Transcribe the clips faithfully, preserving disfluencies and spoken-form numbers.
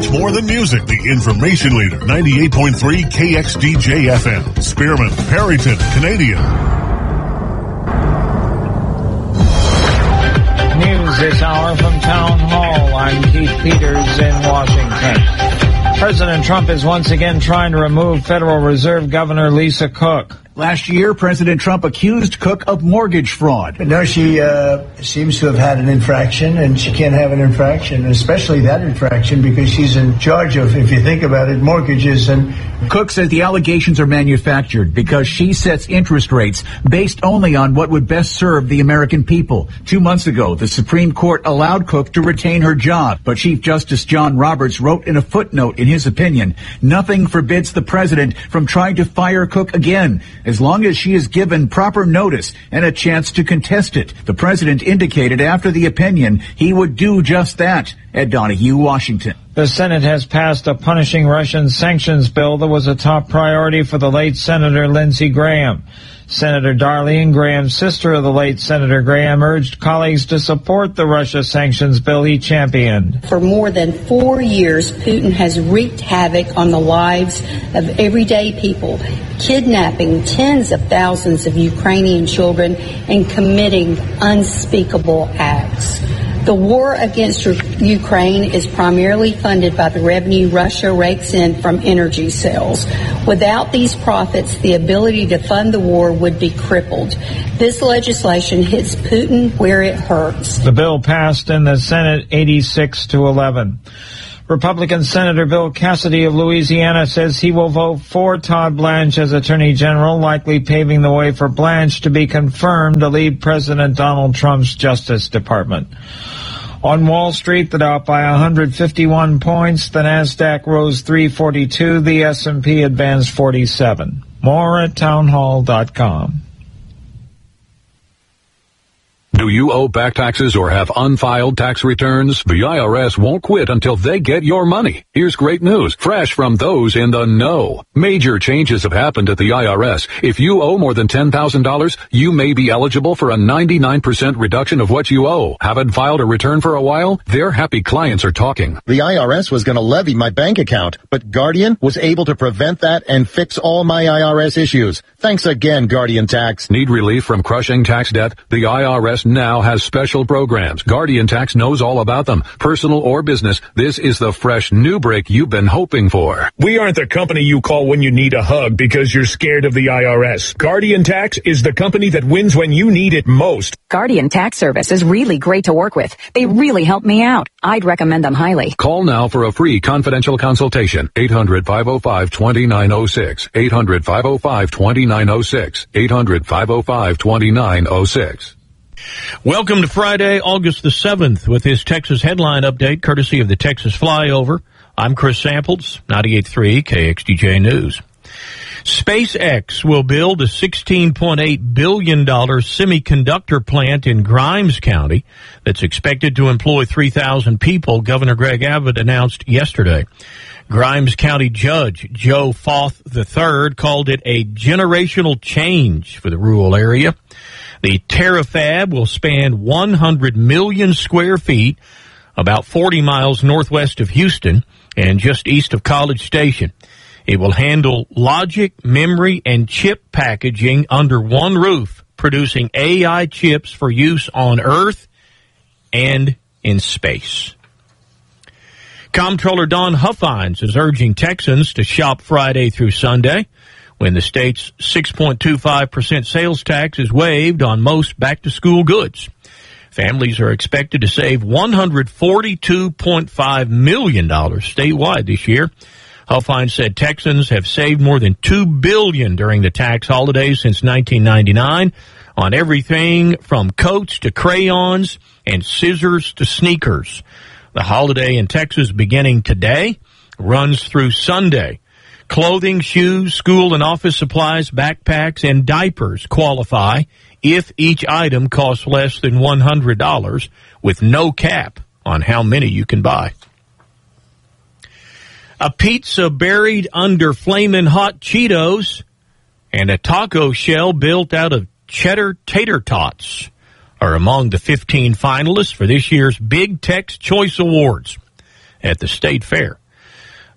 much more than music. The information leader, ninety-eight point three K X D J F M. Spearman, Perryton, Canadian. News this hour from Town Hall. I'm Keith Peters in Washington. President Trump is once again trying to remove Federal Reserve Governor Lisa Cook. Last year, President Trump accused Cook of mortgage fraud. No, she uh, seems to have had an infraction, and she can't have an infraction, especially that infraction, because she's in charge of, if you think about it, mortgages. And Cook says the allegations are manufactured because she sets interest rates based only on what would best serve the American people. Two months ago, the Supreme Court allowed Cook to retain her job, but Chief Justice John Roberts wrote in a footnote in his opinion, nothing forbids the president from trying to fire Cook again, as long as she is given proper notice and a chance to contest it. The president indicated after the opinion he would do just that. Ed Donahue, Washington. The Senate has passed a punishing Russian sanctions bill that was a top priority for the late Senator Lindsey Graham. Senator Darlene Graham, sister of the late Senator Graham, urged colleagues to support the Russia sanctions bill he championed. For more than four years, Putin has wreaked havoc on the lives of everyday people, kidnapping tens of thousands of Ukrainian children and committing unspeakable acts. The war against Ukraine is primarily funded by the revenue Russia rakes in from energy sales. Without these profits, the ability to fund the war would be crippled. This legislation hits Putin where it hurts. The bill passed in the Senate eighty-six to eleven. Republican Senator Bill Cassidy of Louisiana says he will vote for Todd Blanche as Attorney General, likely paving the way for Blanche to be confirmed to lead President Donald Trump's Justice Department. On Wall Street, the Dow up by one hundred fifty-one points, the Nasdaq rose three forty-two, the S and P advanced forty-seven. More at townhall dot com. Do you owe back taxes or have unfiled tax returns? The I R S won't quit until they get your money. Here's great news, fresh from those in the know. Major changes have happened at the I R S. If you owe more than ten thousand dollars, you may be eligible for a ninety-nine percent reduction of what you owe. Haven't filed a return for a while? Their happy clients are talking. The I R S was going to levy my bank account, but Guardian was able to prevent that and fix all my I R S issues. Thanks again, Guardian Tax. Need relief from crushing tax debt? The I R S now has special programs. Guardian Tax knows all about them. Personal or business, this is the fresh new break you've been hoping for. We aren't the company you call when you need a hug because you're scared of the I R S. Guardian Tax is the company that wins when you need it most. Guardian Tax Service is really great to work with. They really help me out. I'd recommend them highly. Call now for a free confidential consultation. eight hundred, five oh five, two nine oh six. eight hundred, five oh five, two nine oh six. eight hundred, five oh five, two nine oh six. Welcome to Friday, August the seventh, with this Texas headline update, courtesy of the Texas Flyover. I'm Chris Samples, ninety-eight point three K X D J News. SpaceX will build a sixteen point eight billion dollars semiconductor plant in Grimes County that's expected to employ three thousand people, Governor Greg Abbott announced yesterday. Grimes County Judge Joe Foth the third called it a generational change for the rural area. The TerraFab will span one hundred million square feet, about forty miles northwest of Houston and just east of College Station. It will handle logic, memory, and chip packaging under one roof, producing A I chips for use on Earth and in space. Comptroller Don Huffines is urging Texans to shop Friday through Sunday, when the state's six point two five percent sales tax is waived on most back-to-school goods. Families are expected to save one hundred forty-two point five million dollars statewide this year. Huffines said Texans have saved more than two billion dollars during the tax holidays since nineteen ninety-nine on everything from coats to crayons and scissors to sneakers. The holiday in Texas beginning today runs through Sunday. Clothing, shoes, school and office supplies, backpacks, and diapers qualify if each item costs less than one hundred dollars, with no cap on how many you can buy. A pizza buried under flaming hot Cheetos and a taco shell built out of cheddar tater tots are among the fifteen finalists for this year's Big Tex Choice Awards at the State Fair.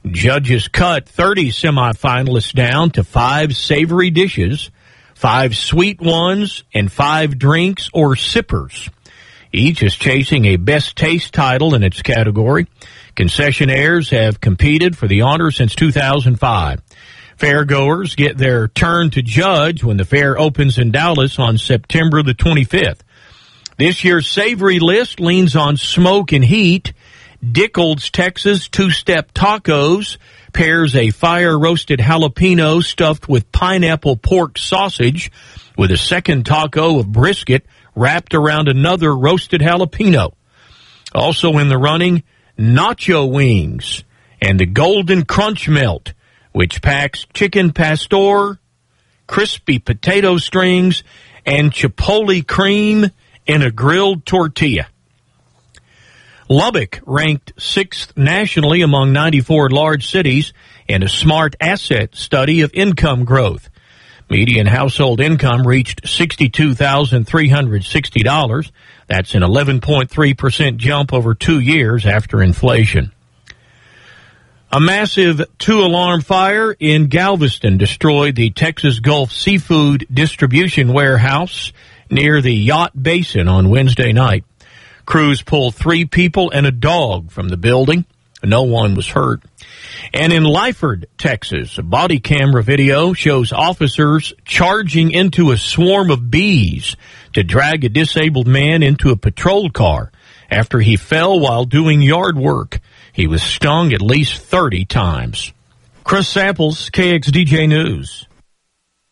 Judges cut thirty semifinalists down to five savory dishes, five sweet ones, and five drinks or sippers. Each is chasing a Best Taste title in its category. Concessionaires have competed for the honor since two thousand five. Fairgoers get their turn to judge when the fair opens in Dallas on September the twenty-fifth. This year's savory list leans on smoke and heat. Dickold's Texas two-step tacos pairs a fire-roasted jalapeno stuffed with pineapple pork sausage with a second taco of brisket wrapped around another roasted jalapeno. Also in the running, nacho wings and the Golden Crunch Melt, which packs chicken pastor, crispy potato strings, and chipotle cream in a grilled tortilla. Lubbock ranked sixth nationally among ninety-four large cities in a smart asset study of income growth. Median household income reached sixty-two thousand three hundred sixty dollars. That's an eleven point three percent jump over two years after inflation. A massive two-alarm fire in Galveston destroyed the Texas Gulf Seafood Distribution Warehouse near the Yacht Basin on Wednesday night. Crews pulled three people and a dog from the building. No one was hurt. And in Lyford, Texas, a body camera video shows officers charging into a swarm of bees to drag a disabled man into a patrol car after he fell while doing yard work. He was stung at least thirty times. Chris Samples, K X D J News.